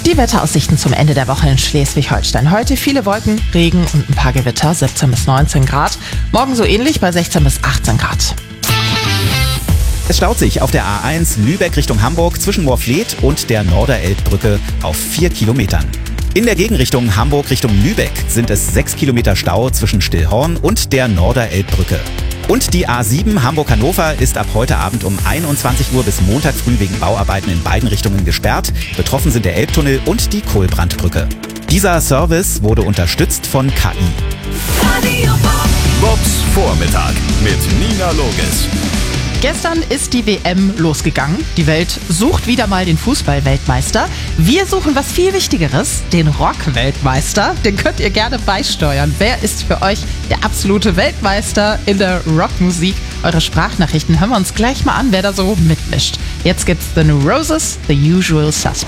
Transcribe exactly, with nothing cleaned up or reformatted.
Die Wetteraussichten zum Ende der Woche in Schleswig-Holstein. Heute viele Wolken, Regen und ein paar Gewitter, siebzehn bis neunzehn Grad. Morgen so ähnlich bei sechzehn bis achtzehn Grad. Es staut sich auf der A eins Lübeck Richtung Hamburg zwischen Moorfleet und der Norderelbbrücke auf vier Kilometern. In der Gegenrichtung Hamburg Richtung Lübeck sind es sechs Kilometer Stau zwischen Stillhorn und der Norderelbbrücke. Und die A sieben Hamburg-Hannover ist ab heute Abend um einundzwanzig Uhr bis Montag früh wegen Bauarbeiten in beiden Richtungen gesperrt. Betroffen sind der Elbtunnel und die Kohlbrandbrücke. Dieser Service wurde unterstützt von K I. Bobs Vormittag mit Nina Loges. Gestern ist die W M losgegangen. Die Welt sucht wieder mal den Fußball-Weltmeister. Wir suchen was viel Wichtigeres, den Rock-Weltmeister. Den könnt ihr gerne beisteuern. Wer ist für euch der absolute Weltmeister in der Rockmusik? Eure Sprachnachrichten hören wir uns gleich mal an, wer da so mitmischt. Jetzt gibt's The New Roses, The Usual Suspects.